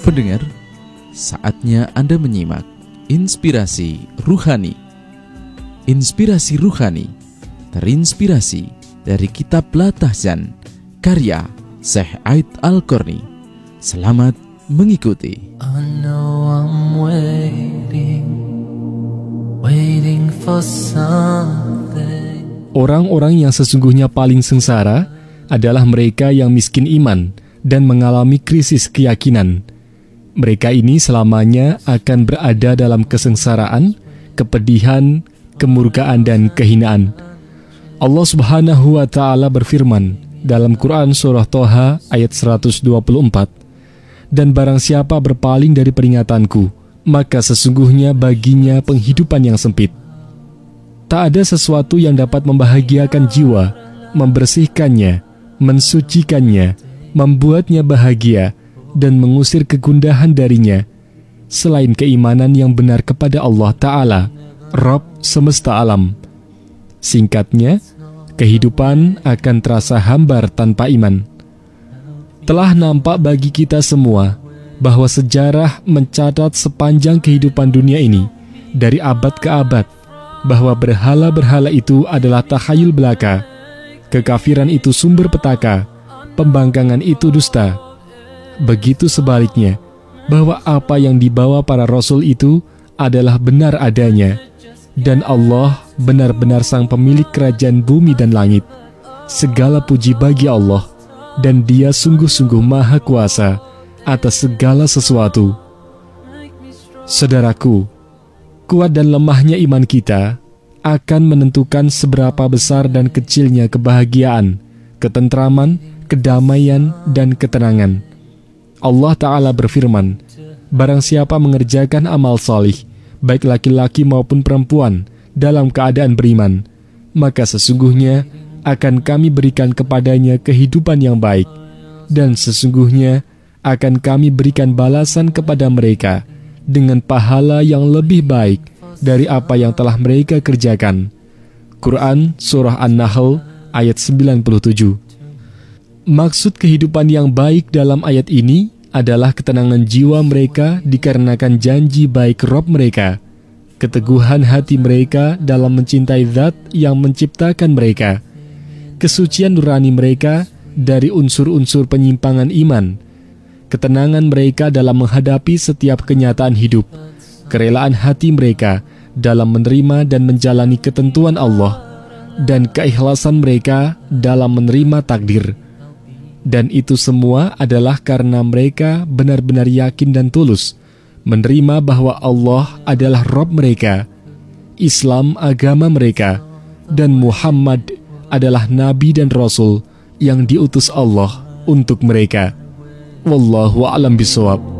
Pendengar, saatnya Anda menyimak Inspirasi Ruhani. Inspirasi Ruhani terinspirasi dari kitab Latahzan karya Syekh Aid Al-Qarni. Selamat mengikuti. I know I'm waiting for something. Orang-orang yang sesungguhnya paling sengsara adalah mereka yang miskin iman dan mengalami krisis keyakinan. Mereka ini selamanya akan berada dalam kesengsaraan, kepedihan, kemurkaan, dan kehinaan. Allah Subhanahu wa Ta'ala berfirman dalam Quran Surah Toha ayat 124, "Dan barang siapa berpaling dari peringatanku, maka sesungguhnya baginya penghidupan yang sempit." Tak ada sesuatu yang dapat membahagiakan jiwa, membersihkannya, mensucikannya, membuatnya bahagia, dan mengusir kegundahan darinya, selain keimanan yang benar kepada Allah Ta'ala, Rabb semesta alam. Singkatnya, kehidupan akan terasa hambar tanpa iman. Telah nampak bagi kita semua bahwa sejarah mencatat sepanjang kehidupan dunia ini, dari abad ke abad, bahwa berhala-berhala itu adalah takhayul belaka, kekafiran itu sumber petaka, pembangkangan itu dusta. Begitu sebaliknya, bahwa apa yang dibawa para rasul itu adalah benar adanya, dan Allah benar-benar sang pemilik kerajaan bumi dan langit. Segala puji bagi Allah, dan Dia sungguh-sungguh maha kuasa atas segala sesuatu. Saudaraku, kuat dan lemahnya iman kita akan menentukan seberapa besar dan kecilnya kebahagiaan, ketentraman, kedamaian, dan ketenangan. Allah Ta'ala berfirman, "Barang siapa mengerjakan amal salih, baik laki-laki maupun perempuan, dalam keadaan beriman, maka sesungguhnya akan kami berikan kepadanya kehidupan yang baik, dan sesungguhnya akan kami berikan balasan kepada mereka dengan pahala yang lebih baik dari apa yang telah mereka kerjakan." Quran Surah An-Nahl ayat 97. Maksud kehidupan yang baik dalam ayat ini adalah ketenangan jiwa mereka dikarenakan janji baik Rabb mereka, keteguhan hati mereka dalam mencintai Zat yang menciptakan mereka, kesucian nurani mereka dari unsur-unsur penyimpangan iman, ketenangan mereka dalam menghadapi setiap kenyataan hidup, kerelaan hati mereka dalam menerima dan menjalani ketentuan Allah, dan keikhlasan mereka dalam menerima takdir. Dan itu semua adalah karena mereka benar-benar yakin dan tulus menerima bahwa Allah adalah Rabb mereka, Islam agama mereka, dan Muhammad adalah Nabi dan Rasul yang diutus Allah untuk mereka. Wallahu a'lam bishawab.